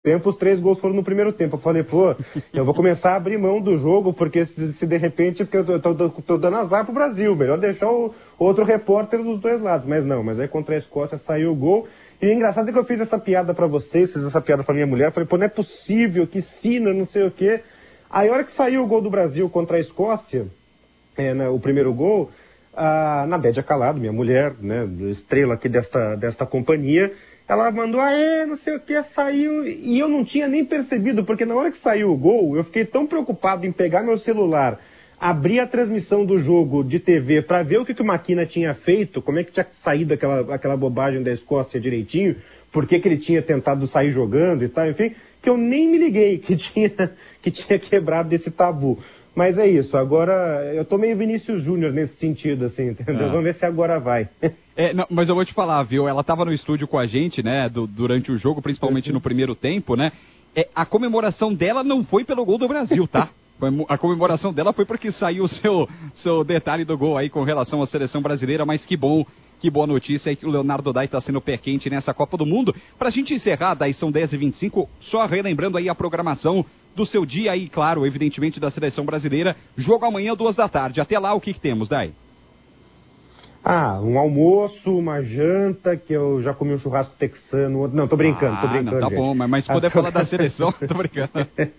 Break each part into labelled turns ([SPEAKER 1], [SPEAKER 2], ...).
[SPEAKER 1] tempo, os 3 gols foram no primeiro tempo. Eu falei, pô, eu vou começar a abrir mão do jogo, porque se de repente, porque eu tô dando azar pro Brasil, melhor deixar o outro repórter dos dois lados. Mas aí contra a Escócia saiu o gol. E o engraçado é que eu fiz essa piada pra vocês, fiz essa piada pra minha mulher, falei, pô, não é possível, que sina, não sei o quê. Aí a hora que saiu o gol do Brasil contra a Escócia, o primeiro gol, a Nadédia Calado, minha mulher, né, estrela aqui desta companhia, ela mandou, não sei o que, saiu, e eu não tinha nem percebido, porque na hora que saiu o gol, eu fiquei tão preocupado em pegar meu celular, abrir a transmissão do jogo de TV para ver o que o Maquina tinha feito, como é que tinha saído aquela bobagem da Escócia direitinho, por que ele tinha tentado sair jogando e tal, enfim, que eu nem me liguei que tinha quebrado esse tabu. Mas é isso, agora eu tô meio Vinícius Júnior nesse sentido, assim, entendeu? Vamos ver se agora vai.
[SPEAKER 2] Não, mas eu vou te falar, viu? Ela tava no estúdio com a gente, né, durante o jogo, principalmente no primeiro tempo, né? A comemoração dela não foi pelo gol do Brasil, tá? A comemoração dela foi porque saiu o seu detalhe do gol aí com relação à seleção brasileira, mas que bom. Que boa notícia aí que o Leonardo Dai está sendo pé quente nessa Copa do Mundo. Pra gente encerrar, Dai, são 10h25, só relembrando aí a programação do seu dia aí, claro, evidentemente da seleção brasileira. Jogo amanhã, 2h. Até lá, o que temos, Dai?
[SPEAKER 1] Um almoço, uma janta, que eu já comi um churrasco texano. Não, tô brincando.
[SPEAKER 2] Não, tá bom, mas se puder falar da seleção, tô brincando.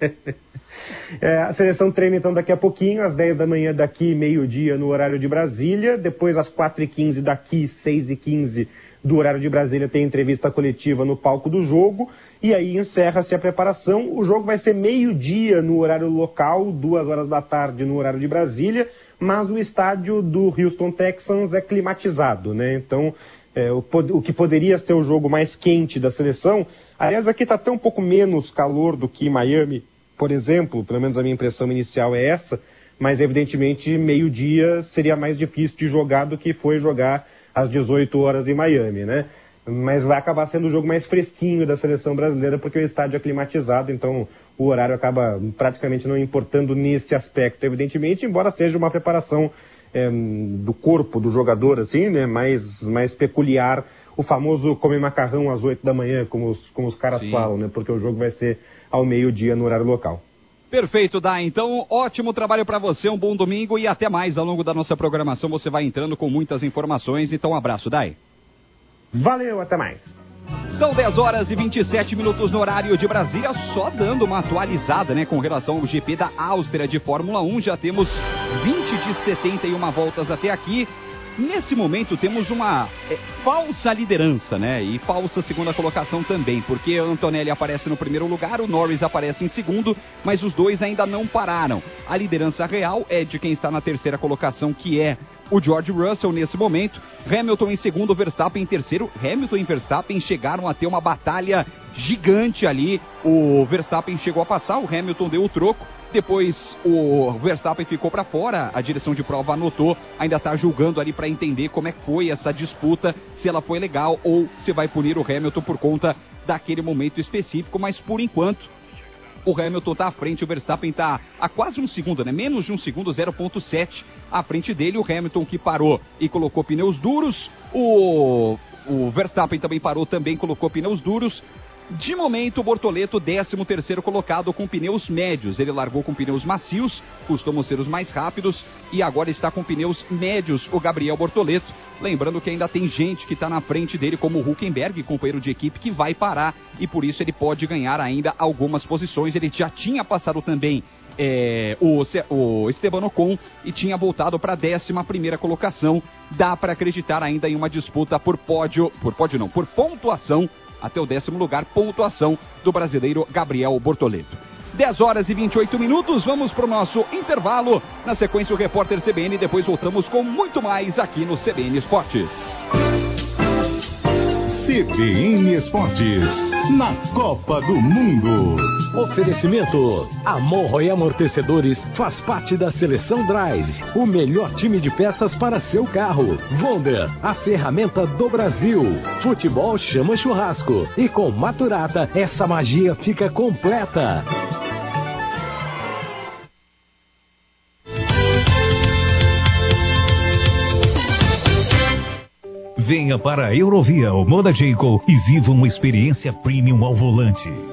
[SPEAKER 1] A seleção treina então daqui a pouquinho, às 10 da manhã daqui, meio-dia no horário de Brasília. Depois às 4h15 daqui, 6h15 do horário de Brasília, tem entrevista coletiva no palco do jogo. E aí encerra-se a preparação. O jogo vai ser meio-dia no horário local, 2h no horário de Brasília. Mas o estádio do Houston Texans é climatizado, né? Então, o que poderia ser o jogo mais quente da seleção, aliás, aqui está até um pouco menos calor do que em Miami, por exemplo, pelo menos a minha impressão inicial é essa, mas evidentemente meio-dia seria mais difícil de jogar do que foi jogar às 18 horas em Miami, né? Mas vai acabar sendo o jogo mais fresquinho da seleção brasileira porque o estádio é climatizado, então o horário acaba praticamente não importando nesse aspecto, evidentemente, embora seja uma preparação do corpo do jogador, assim, né, mais peculiar, o famoso comer macarrão às 8 da manhã, como os caras falam, né, porque o jogo vai ser ao meio-dia no horário local.
[SPEAKER 2] Perfeito, Dai. Então, ótimo trabalho para você, um bom domingo e até mais. Ao longo da nossa programação você vai entrando com muitas informações, então um abraço, Dai.
[SPEAKER 1] Valeu, até mais.
[SPEAKER 2] São 10h27 no horário de Brasília, só dando uma atualizada, né, com relação ao GP da Áustria de Fórmula 1, já temos 20 de 71 voltas até aqui. Nesse momento temos uma falsa liderança, né, e falsa segunda colocação também, porque o Antonelli aparece no primeiro lugar, o Norris aparece em segundo, mas os dois ainda não pararam. A liderança real é de quem está na terceira colocação, que é o George Russell nesse momento, Hamilton em segundo, Verstappen em terceiro. Hamilton e Verstappen chegaram a ter uma batalha gigante ali, o Verstappen chegou a passar, o Hamilton deu o troco, depois o Verstappen ficou para fora, a direção de prova anotou, ainda está julgando ali para entender como é que foi essa disputa, se ela foi legal ou se vai punir o Hamilton por conta daquele momento específico, mas por enquanto o Hamilton está à frente, o Verstappen está a quase um segundo, né? Menos de um segundo, 0,7 à frente dele. O Hamilton que parou e colocou pneus duros. O Verstappen também parou, também colocou pneus duros. De momento, o Bortoleto, 13º colocado com pneus médios. Ele largou com pneus macios, costumam ser os mais rápidos, e agora está com pneus médios, o Gabriel Bortoleto. Lembrando que ainda tem gente que está na frente dele, como o Hülkenberg, companheiro de equipe, que vai parar, e por isso ele pode ganhar ainda algumas posições. Ele já tinha passado também o Esteban Ocon e tinha voltado para a 11ª colocação. Dá para acreditar ainda em uma disputa por pontuação, até o 10º lugar, pontuação do brasileiro Gabriel Bortoleto. 10h28, vamos para o nosso intervalo. Na sequência, o repórter CBN, depois voltamos com muito mais aqui no CBN Esportes.
[SPEAKER 3] CBN Esportes, na Copa do Mundo.
[SPEAKER 4] Oferecimento: Amorro e Amortecedores faz parte da Seleção Drive, o melhor time de peças para seu carro. Wonder, a ferramenta do Brasil. Futebol chama churrasco. E com Maturata, essa magia fica completa.
[SPEAKER 5] Venha para a Eurovia ou Moda Jacob e viva uma experiência premium ao volante.